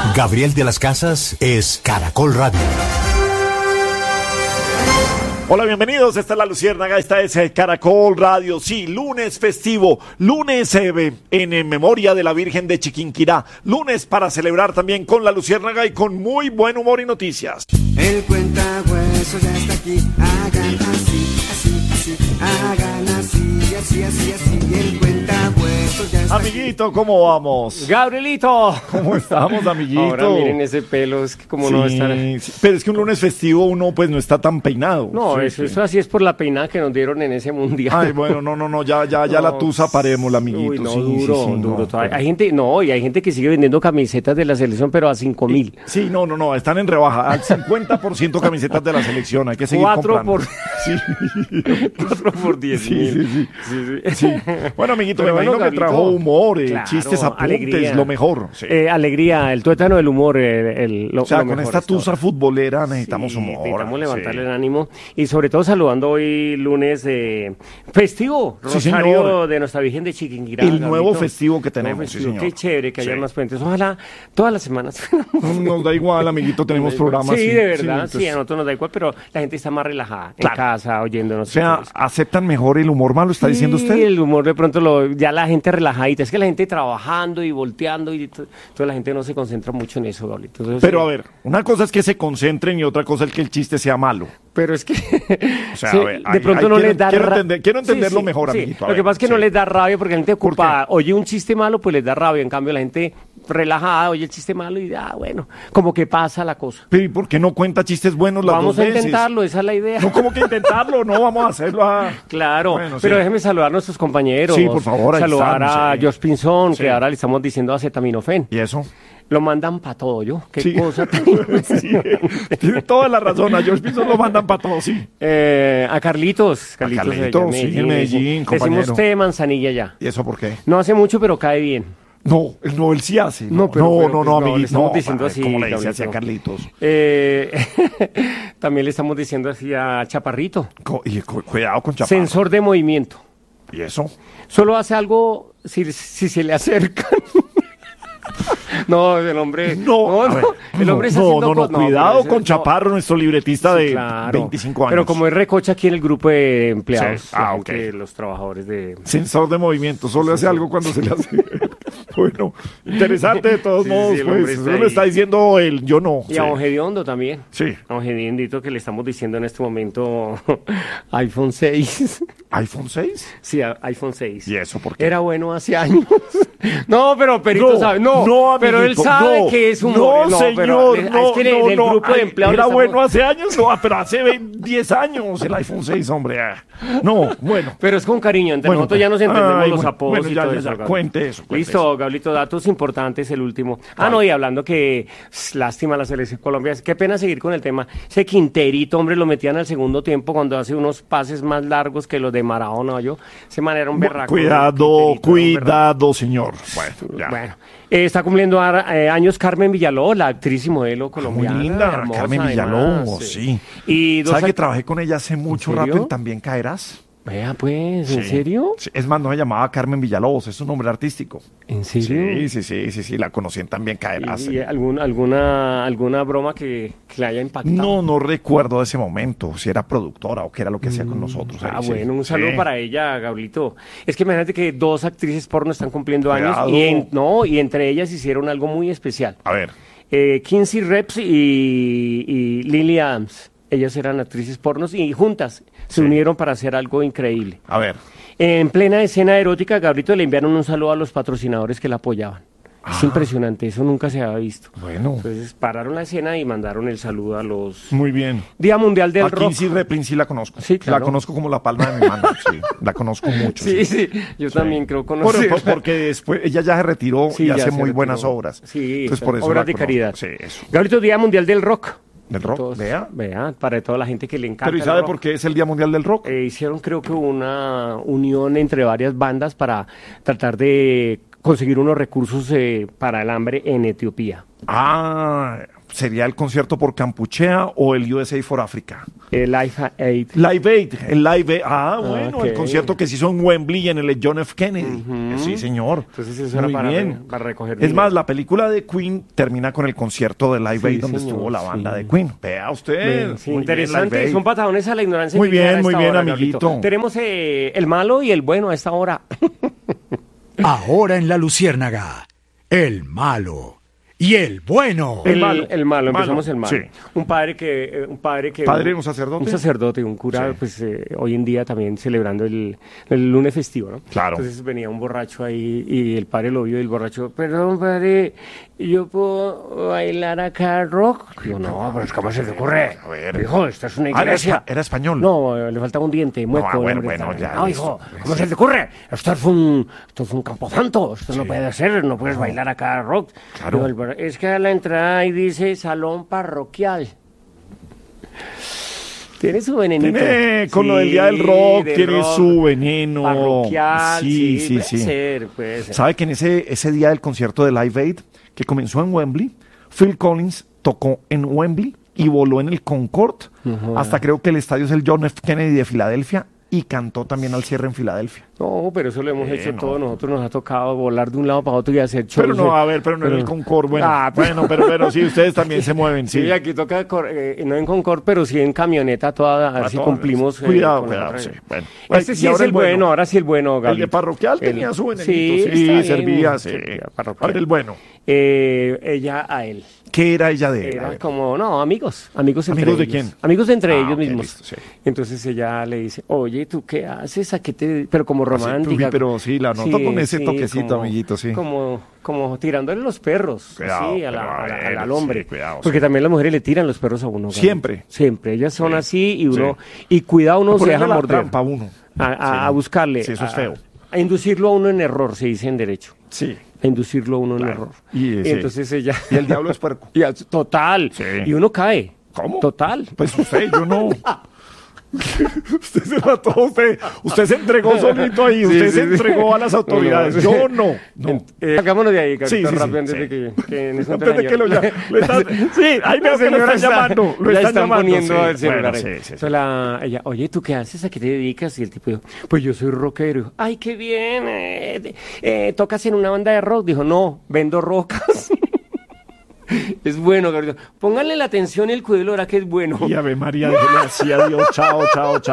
Gabriel de las Casas es Caracol Radio. Hola, bienvenidos, esta es La Luciérnaga, esta es Caracol Radio, sí, lunes festivo, lunes en memoria de la Virgen de Chiquinquirá, lunes para celebrar también con La Luciérnaga y con muy buen humor y noticias. El cuentahueso ya está aquí, hagan así, así, así, hagan así, así, así, así, el cuentahueso ya está Amiguito, aquí. ¿Cómo vamos? Gabrielito. ¿Cómo estamos, amiguito? Ahora miren ese pelo, es que como sí, no estar... Sí, pero es que un lunes festivo uno pues no está tan peinado. No, sí, eso así es por la peinada que nos dieron en ese mundial. Ay, bueno, no, ya no, la tusa paremos, amiguito. Uy, no, sí, duro. No, hay gente, y hay gente que sigue vendiendo camisetas de la selección, pero a 5,000. Sí, no, están en rebaja, al 50% camisetas de la selección, hay que seguir 4 comprando. Sí. 4 por 10,000. Sí. Bueno, amiguito, me imagino que trajo humor, claro, chistes, apuntes, alegría. Lo mejor. Sí. Alegría, el tuétano del humor. O sea, con esta tusa futbolera necesitamos humor. Necesitamos levantarle el ánimo y sobre todo saludando hoy lunes festivo, Rosario de nuestra Virgen de Chiquinquirá. El nuevo festivo que tenemos, sí, señor. Qué chévere que haya más puentes. Ojalá todas las semanas. Nos da igual, amiguito, tenemos programas. Sí, de verdad, sí, a nosotros nos da igual, pero la gente está más relajada en casa, oyéndonos. O sea, ¿aceptan mejor el humor malo, está diciendo usted? Sí, el humor de pronto, ya la gente relajadita. Es que la gente trabajando y volteando y entonces la gente no se concentra mucho en eso, Gabrielito. Pero a ver, una cosa es que se concentren y otra cosa es que el chiste sea malo. Pero es que o sea, a ver, de pronto no les da quiero entenderlo mejor, amiguito. Lo que pasa es que no les da rabia porque la gente ocupada oye un chiste malo, pues les da rabia. En cambio, la gente relajada oye el chiste malo y bueno, como que pasa la cosa. Pero ¿y por qué no cuenta chistes buenos las Vamos dos a veces? intentarlo, esa es la idea. No, ¿cómo que intentarlo? No, vamos a hacerlo. Claro, bueno, pero sí. Déjeme saludar a nuestros compañeros. Sí, por favor. Saludar a sí. Josh Pinzón, que ahora le estamos diciendo acetaminofén. ¿Y eso? Lo mandan para todo, ¿yo? Qué cosa tan sí, tiene toda la razón. A George Pinzón lo mandan para todo, sí. A Carlitos. Carlitos, sí, en Medellín, compañero. Decimos té de manzanilla ya. ¿Y eso por qué? No hace mucho, pero cae bien. No, él sí hace. No, amiguito. Le estamos diciendo así. ¿Cómo le dice así a Carlitos? También le estamos diciendo así a Chaparrito. Cuidado con Chaparrito. Sensor de movimiento. ¿Y eso? Solo hace algo si se le acercan. No, el hombre. No, el hombre está haciendo cosas. Cuidado con Chaparro, nuestro libretista de 25 años. Pero como es recocha aquí en el grupo de empleados, sí. Okay. Los trabajadores de. Sensor de movimiento, solo hace algo cuando se le hace. Bueno, interesante de todos modos, pues. Eso lo está diciendo él, yo no. Y a Ongediondo también. Sí. A Ongediondito que le estamos diciendo en este momento iPhone 6. ¿iPhone 6? Sí, iPhone 6. ¿Y eso por qué? Era bueno hace años. No, pero Perito sabe. No, pero él sabe que es un. No, señor. Es que en el grupo de empleados. Era bueno hace años, pero hace 10 años el iPhone 6, hombre. No, bueno. Pero es con cariño. Entre nosotros ya nos entendemos los apodos y todo eso. Cuente eso. Listo, Gablito, datos importantes, el último. No, y hablando que lástima la selección Colombia. Qué pena seguir con el tema. Ese Quinterito, hombre, lo metían al segundo tiempo cuando hace unos pases más largos que los de Maradona, Ese man era un berraco. Cuidado, señor. Bueno, está cumpliendo años Carmen Villalobos, la actriz y modelo colombiana. Muy linda, hermosa, Carmen Villalobos, sí. Y ¿Sabes que trabajé con ella hace mucho rato en También Caerás? Vea, pues, ¿en serio? Sí. Es más, no se llamaba Carmen Villalobos, es un nombre artístico. ¿En serio? Sí, la conocí en También Caerás. ¿Y alguna broma que le haya impactado? No recuerdo de ese momento, si era productora o qué era lo que hacía con nosotros. Bueno, un saludo para ella, Gablito. Es que imagínate que 2 actrices porno están cumpliendo años y entre ellas hicieron algo muy especial. A ver. Kinsey Reps y Lily Adams. Ellas eran actrices pornos y juntas se unieron para hacer algo increíble. A ver. En plena escena erótica, Gabrito le enviaron un saludo a los patrocinadores que la apoyaban. Es impresionante, eso nunca se había visto. Bueno. Entonces pararon la escena y mandaron el saludo a los... Muy bien. Día Mundial del Rock. Kinsey Reprin sí la conozco. Sí, claro. La conozco como la palma de mi mano, sí. La conozco mucho. Sí. Yo también creo conocer. Bueno, porque después ella ya se retiró y hace muy buenas obras. Sí, entonces, por eso obras de caridad. Sí, eso. Gabrito, Día Mundial del Rock. ¿Del rock? Vea, para toda la gente que le encanta. Pero ¿y sabe por qué es el Día Mundial del Rock? Hicieron creo que una unión entre varias bandas para tratar de conseguir unos recursos para el hambre en Etiopía. ¿Sería el concierto por Campuchea o el USA for Africa? El Live Aid. Live Aid, el Live Aid. Bueno, ok. el concierto que se hizo en Wembley en el John F. Kennedy. Sí, señor. Entonces eso muy era bien. para recoger Es dinero. más, la película de Queen termina con el concierto de Live Sí, Aid donde señor, estuvo la banda sí. de Queen. Vea usted. Bien, sí, Muy bien, interesante, Live Aid. son patadones a la ignorancia. Muy militar bien, a muy esta bien, hora, amiguito. Gabrielito. Tenemos el malo y el bueno a esta hora. Ahora en La Luciérnaga, el malo y el bueno. El malo. El malo, empezamos Malo, el malo. sí. Un padre que... ¿Padre, un sacerdote? Un sacerdote, un cura, Sí. pues hoy en día también celebrando el lunes festivo, ¿no? Claro. Entonces venía un borracho ahí y el padre lo vio y el borracho, perdón, padre, ¿yo puedo bailar acá rock? Digo, no, pero es ¿cómo se te ocurre? A ver. Hijo, esta es una Ah, iglesia. era español. No, le faltaba un diente, mueco. bueno, hombre, bueno, ya, No, listo. hijo, ¿cómo se te ocurre? Esto es un camposanto, esto no puede ser, no puedes bailar acá rock. Claro. Digo, es que a la entrada ahí dice salón parroquial. Tiene su venenito. Con lo del día del rock, tiene rock, su veneno. Parroquial, Sí, sí, sí. puede ser. ¿Sabe que en ese día del concierto de Live Aid, que comenzó en Wembley, Phil Collins tocó en Wembley y voló en el Concorde, hasta creo que el estadio es el John F. Kennedy de Filadelfia, y cantó también al cierre en Filadelfia. No, pero eso lo hemos hecho no. todos. Nosotros nos ha tocado volar de un lado para otro y hacer shows. Pero no, a ver, pero no en el Concorde. Bueno, Ah, pero sí, ustedes también se mueven, sí. Sí, aquí toca, no en Concorde, pero sí en camioneta toda, a ver si todas. cumplimos. Cuidado, con la cuidado, otra. sí. Bueno. Este Y sí es ahora el bueno, ahora sí el bueno, El Gabriel. de parroquial tenía su venenito, sí, está bien, servía, sí. servía parroquial. Ahora el bueno. Ella a él. ¿Qué era ella de él? A Era ver. como, no, amigos entre ¿Amigos de ellos. quién? Amigos entre Ah, ellos ok, mismos. listo, sí. Entonces ella le dice, oye, ¿tú qué haces? ¿A qué te...? Pero como romántica. Uy, pero sí, la noto con ese toquecito, amiguito, sí. Como tirándole los perros, Cuidado, sí, pero a ver, al hombre. sí, cuidado, Porque sí. también las mujeres le tiran los perros a uno. Gabriel. Siempre. Siempre. Ellas son Sí, así y uno... sí. Y cuidado, uno se Ponerle deja la morder. trampa a uno. A Sí. buscarle. Sí, eso es feo. A inducirlo a uno en error, se dice en derecho. Sí. A inducirlo a uno en Claro. error. Y, sí. entonces ella... Y el diablo es puerco. Total. Sí. Y uno cae. ¿Cómo? Total. Pues usted, yo no. Usted se mató, usted se entregó solito ahí, usted se entregó a las autoridades. No. Yo no. No. Hagámonos de ahí, Sí, sí, rápido, sí, antes sí. de que nos Antes de que lo llamen. sí, ahí veo que lo están llamando. Lo ya están llamando. poniendo sí. el celular. Bueno, ahí. sí. Entonces ella, oye, ¿tú qué haces? ¿A qué te dedicas? Y el tipo dijo, pues yo soy rockero. Dijo, ay, qué bien. ¿Tocas en una banda de rock? Dijo, no, vendo rocas. Es bueno, Gabriel. Pónganle la atención y el cuidado, ahora que es bueno. Y Ave María, déjele así, adiós, chao, chao, chao.